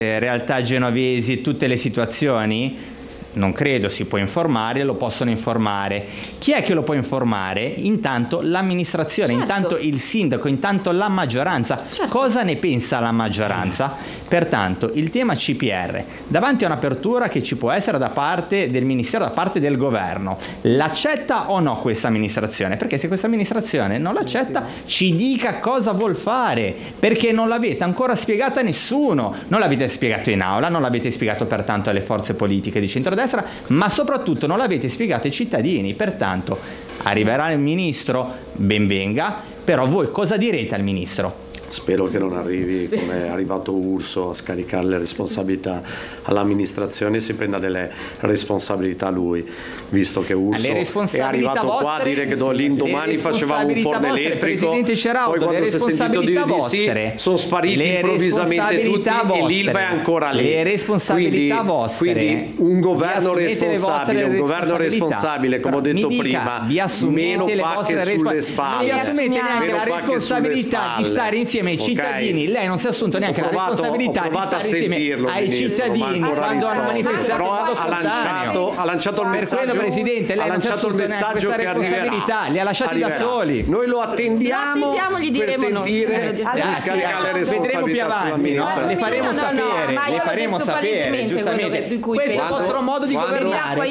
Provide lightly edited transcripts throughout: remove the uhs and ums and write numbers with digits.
realtà genovesi e tutte le situazioni? Non credo, si può informare, lo possono informare. Chi è che lo può informare? Intanto l'amministrazione, certo. Intanto il sindaco, intanto la maggioranza. Certo. Cosa ne pensa la maggioranza? Pertanto il tema CPR, davanti a un'apertura che ci può essere da parte del Ministero, da parte del governo, l'accetta o no questa amministrazione? Perché se questa amministrazione non l'accetta, ci dica cosa vuol fare, perché non l'avete ancora spiegata a nessuno, non l'avete spiegato in aula, non l'avete spiegato pertanto alle forze politiche di centrodestra, ma soprattutto non l'avete spiegato ai cittadini. Pertanto arriverà il ministro, ben venga, però voi cosa direte al ministro? Spero che non arrivi come è arrivato Urso a scaricare le responsabilità all'amministrazione e si prenda delle responsabilità lui, visto che Urso è arrivato qua a dire che l'indomani facevamo un forno elettrico, poi quando si è sentito dire di sì sono spariti improvvisamente tutti e l'Ilva è ancora lì. Le responsabilità vostre. Quindi un governo responsabile, come ho detto prima, meno pacche sulle spalle, non vi assumete neanche la responsabilità di stare insieme ai cittadini. Lei non si è assunto neanche la responsabilità di stare insieme ai cittadini quando hanno manifestato ha lanciato il messaggio. Per quello, Presidente, lei non si è assunto neanche questa responsabilità, li ha lasciati da soli. Noi lo attendiamo per sentire di scaricare le responsabilità. Vedremo più avanti, no? Le faremo sapere, giustamente. Questo è il vostro modo di governare.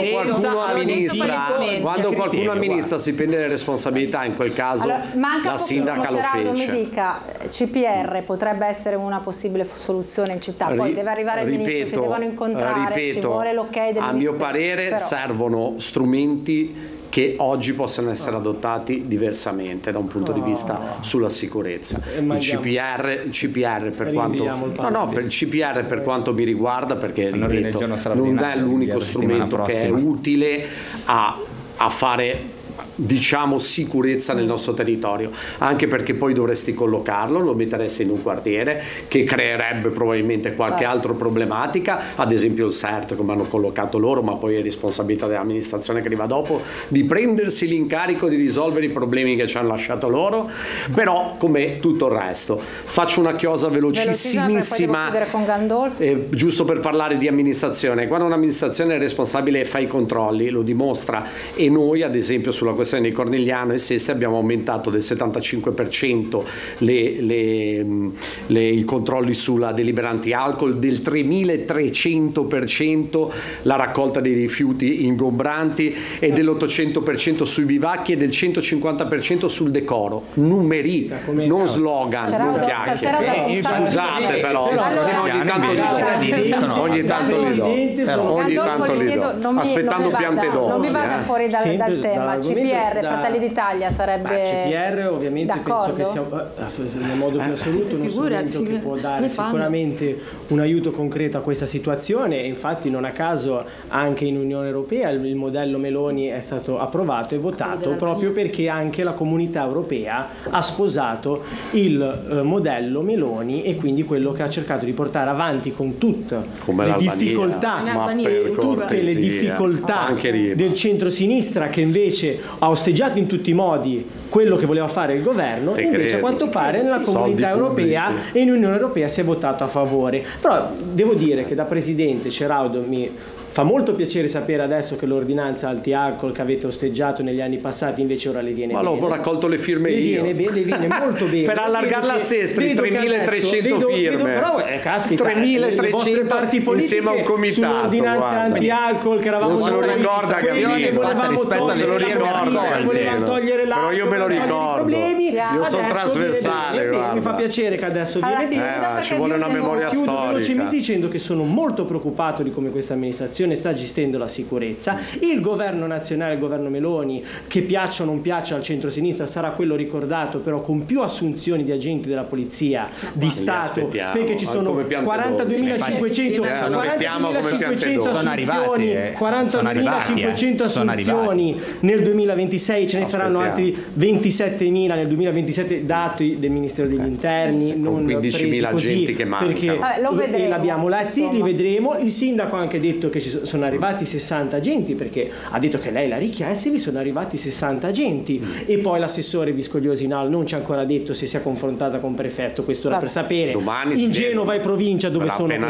Quando qualcuno amministra si prende le responsabilità, in quel caso la sindaca lo fece. Mi dica, CPR potrebbe essere una possibile soluzione in città, poi deve arrivare il ministro, si devono incontrare, ci vuole l'ok del ministro. A mio parere servono strumenti che oggi possono essere adottati diversamente da un punto di vista sulla sicurezza. Il CPR per quanto mi riguarda, perché ripeto, non è l'unico strumento che è utile a fare, diciamo, sicurezza nel nostro territorio, anche perché poi dovresti collocarlo, lo metteresti in un quartiere che creerebbe probabilmente qualche altra problematica, ad esempio il CERT come hanno collocato loro, ma poi è responsabilità dell'amministrazione che arriva dopo di prendersi l'incarico di risolvere i problemi che ci hanno lasciato loro. Però come tutto il resto faccio una chiosa velocissimissima con Gandolfi. Giusto per parlare di amministrazione, quando un'amministrazione è responsabile e fa i controlli lo dimostra, e noi ad esempio sulla questione di Cornigliano e Sestri abbiamo aumentato del 75% i controlli sulla deliberanti alcol, del 3300% la raccolta dei rifiuti ingombranti e dell'800% sui bivacchi e del 150% sul decoro. Numeri, non slogan, non chiacchiere. Scusate però ogni tanto li do, aspettando piante dosi. Non mi vada fuori dal tema. CPR, Fratelli d'Italia sarebbe CPR ovviamente d'accordo? penso che sia nel modo più assoluto uno strumento che può dare sicuramente un aiuto concreto a questa situazione, e infatti non a caso anche in Unione Europea il modello Meloni è stato approvato e votato proprio perché anche la Comunità Europea ha sposato il modello Meloni, e quindi quello che ha cercato di portare avanti con tutte le difficoltà, del centro-sinistra, che invece ha osteggiato in tutti i modi quello che voleva fare il governo, e invece a quanto pare nella Comunità Europea e in Unione Europea si è votato a favore. Però devo dire che da Presidente Ceraudo mi fa molto piacere sapere adesso che l'ordinanza anti-alcol che avete osteggiato negli anni passati invece ora le viene bene. Ma l'ho raccolto le firme io. Le viene molto bene. Per allargarla a Sestri, 3.300 firme. Però caspita, 3.300 parti politiche insieme a un comitato. Sull'ordinanza anti-alcol che eravamo non se lo ricorda, volevamo togliere l'acqua, però io me lo ricordo. Io sono trasversale. Mi fa piacere che adesso viene bene. Ci vuole una memoria storica. Chiudo velocemente dicendo che sono molto preoccupato di come questa amministrazione sta gestendo la sicurezza. Il governo nazionale, il governo Meloni, che piaccia o non piaccia al centro-sinistra, sarà quello riconosciuto, però con più assunzioni di agenti della polizia di Stato, perché ci sono 42.500 assunzioni nel 2026, ce ne saranno altri 27.000 nel 2027, dati del Ministero degli Interni, non presi così, che perché l'abbiamo letti, li vedremo. Il sindaco ha anche detto che ci sono arrivati 60 agenti, perché ha detto che lei l'ha richiesto e vi sono arrivati 60 agenti. E poi l'assessore Viscogliosi-Nal non ci ha ancora detto se si è confrontata con prefetto, questo era per sapere. In Genova e provincia dove sono